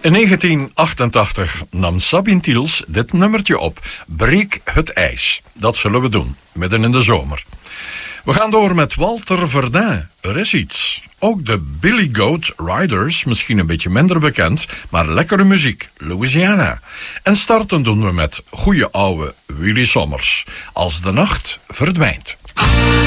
In 1988 nam Sabine Tiels dit nummertje op. Breek het ijs. Dat zullen we doen, midden in de zomer. We gaan door met Walter Verdun. Er is iets. Ook de Billy Goat Riders, misschien een beetje minder bekend, maar lekkere muziek, Louisiana. En starten doen we met goeie oude Willy Sommers. Als de nacht verdwijnt.